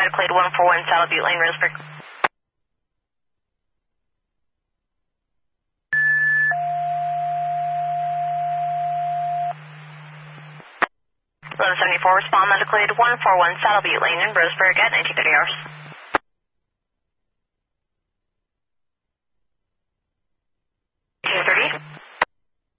medical aid 141 Saddle Butte Lane, Roseburg. 1174, respond medical aid 141 Saddle Butte Lane in Roseburg at 1930 hours.